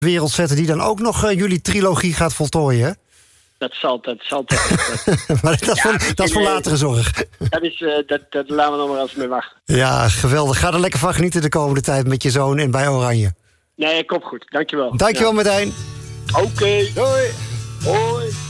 wereld zetten die dan ook nog jullie trilogie gaat voltooien, hè? Dat zal toch. Maar dat is voor latere zorg. Dat laten we nog maar eens mee wachten. Ja, geweldig. Ga er lekker van genieten de komende tijd met je zoon en bij Oranje. Nee, komt goed. Dankjewel. Dankjewel, Martijn. Oké. Doei. Hoi.